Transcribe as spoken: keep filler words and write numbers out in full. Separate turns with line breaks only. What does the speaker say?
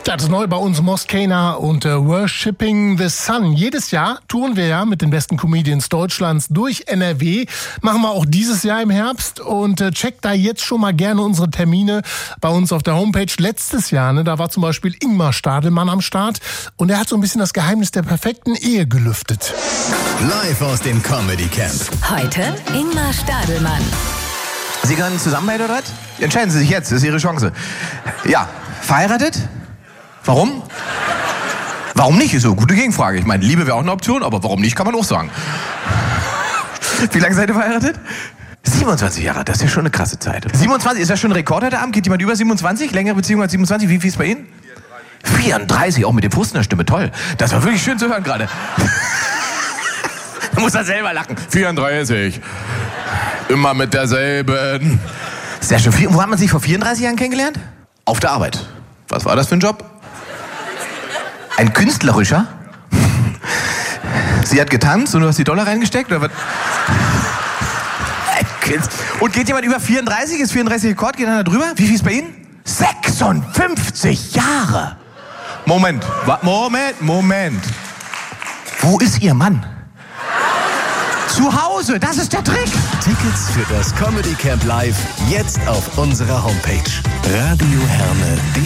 Das ist neu bei uns Moskena und äh, Worshipping the Sun. Jedes Jahr touren wir ja mit den besten Comedians Deutschlands durch N R W. Machen wir auch dieses Jahr im Herbst und äh, checkt da jetzt schon mal gerne unsere Termine bei uns auf der Homepage. Letztes Jahr, ne, da war zum Beispiel Ingmar Stadelmann am Start und er hat so ein bisschen das Geheimnis der perfekten Ehe gelüftet.
Live aus dem Comedy Camp.
Heute Ingmar Stadelmann.
Sie gehören zusammen, oder was? Entscheiden Sie sich jetzt, das ist Ihre Chance. Ja, verheiratet? Warum? Warum nicht? Ist so eine gute Gegenfrage. Ich meine, Liebe wäre auch eine Option, aber warum nicht, kann man auch sagen. Wie lange seid ihr verheiratet? siebenundzwanzig Jahre, das ist ja schon eine krasse Zeit. siebenundzwanzig, ist das schon ein Rekord heute Abend? Geht jemand über siebenundzwanzig? Längere Beziehung als siebenundzwanzig? Wie viel ist bei Ihnen? vierunddreißig, auch mit dem Frust in der Stimme, toll. Das war wirklich schön zu hören gerade. Da muss er selber lachen. vierunddreißig. Immer mit derselben. Sehr schön. Wo hat man sich vor vierunddreißig Jahren kennengelernt? Auf der Arbeit. Was war das für ein Job? Ein künstlerischer? Sie hat getanzt und du hast die Dollar reingesteckt? Oder was? Und geht jemand über vierunddreißig? Ist vierunddreißig Rekord? Geht einer drüber? Wie viel ist bei Ihnen? sechsundfünfzig Jahre! Moment, Moment, Moment. Wo ist Ihr Mann? Zu Hause, das ist der Trick.
Tickets für das Comedy Camp Live jetzt auf unserer Homepage radioherne punkt de.